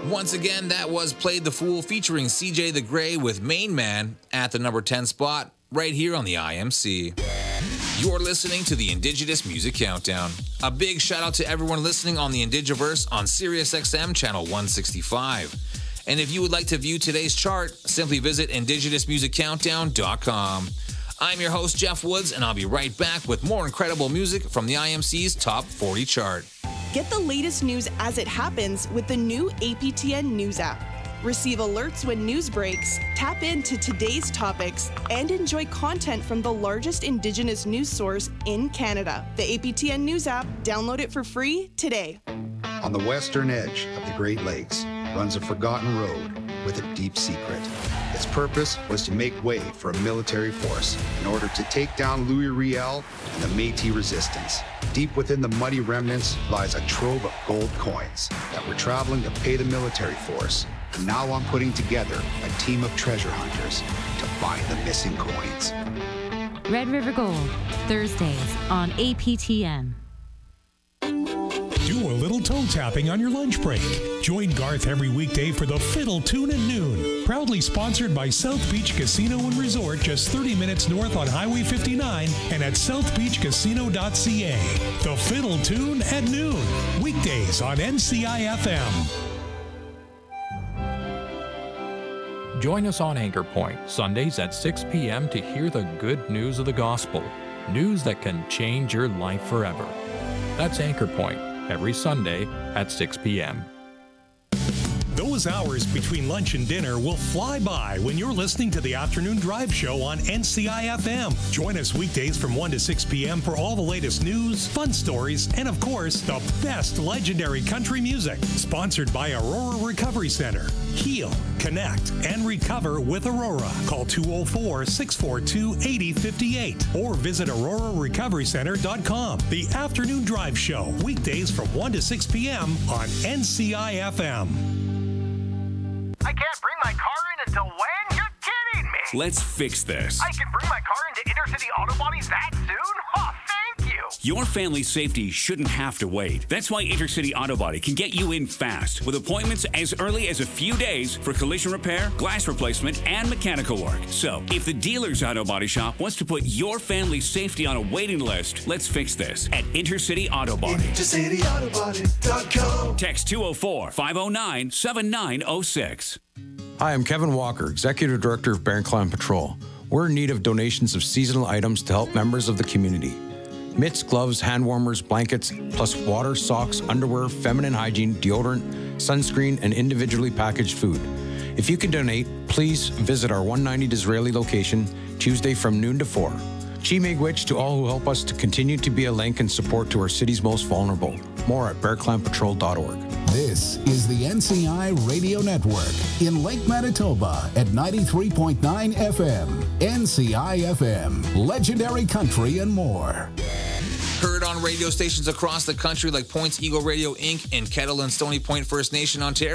Once again, that was Played the Fool featuring CJ the Grey with Main Man at the number 10 spot right here on the IMC. You're listening to the Indigenous Music Countdown. A big shout out to everyone listening on the Indigiverse on SiriusXM channel 165. And if you would like to view today's chart, simply visit indigenousmusiccountdown.com. I'm your host, Jeff Woods, and I'll be right back with more incredible music from the IMC's Top 40 chart. Get the latest news as it happens with the new APTN News app. Receive alerts when news breaks, tap into today's topics, and enjoy content from the largest Indigenous news source in Canada. The APTN News app, download it for free today. On the western edge of the Great Lakes runs a forgotten road with a deep secret. Its purpose was to make way for a military force in order to take down Louis Riel and the Métis resistance. Deep within the muddy remnants lies a trove of gold coins that were traveling to pay the military force. And now I'm putting together a team of treasure hunters to find the missing coins. Red River Gold, Thursdays on APTN. Do a little toe tapping on your lunch break. Join Garth every weekday for the Fiddle Tune at noon. Proudly sponsored by South Beach Casino and Resort, just 30 minutes north on Highway 59 and at southbeachcasino.ca. The Fiddle Tune at noon. Weekdays on NCIFM. Join us on Anchor Point, Sundays at 6 p.m. to hear the good news of the gospel. News that can change your life forever. That's Anchor Point, every Sunday at 6 p.m. Those hours between lunch and dinner will fly by when you're listening to the Afternoon Drive Show on NCIFM. Join us weekdays from 1 to 6 p.m. for all the latest news, fun stories, and of course, the best legendary country music. Sponsored by Aurora Recovery Center. Heal, connect, and recover with Aurora. Call 204-642-8058 or visit aurorarecoverycenter.com. The Afternoon Drive Show, weekdays from 1 to 6 p.m. on NCIFM. I can't bring my car in until when? You're kidding me! Let's fix this. I can bring my car into Intercity Auto Bodies that soon? Oh, thank you! Your family's safety shouldn't have to wait. That's why Intercity Auto Body can get you in fast with appointments as early as a few days for collision repair, glass replacement, and mechanical work. So, if the dealer's auto body shop wants to put your family's safety on a waiting list, let's fix this at Intercity Auto Body. IntercityAutoBody.com. Text 204-509-7906. Hi, I'm Kevin Walker, Executive Director of Bear Clan Patrol. We're in need of donations of seasonal items to help members of the community. Mitts, gloves, hand warmers, blankets, plus water, socks, underwear, feminine hygiene, deodorant, sunscreen, and individually packaged food. If you can donate, please visit our 190 Disraeli location Tuesday from noon to 4. Chi Miigwech to all who help us to continue to be a link and support to our city's most vulnerable. More at bearclanpatrol.org. This is the NCI Radio Network in Lake Manitoba at 93.9 FM. NCI FM, legendary country and more. Heard on radio stations across the country like Points Eagle Radio Inc. in Kettle and Stony Point First Nation, Ontario.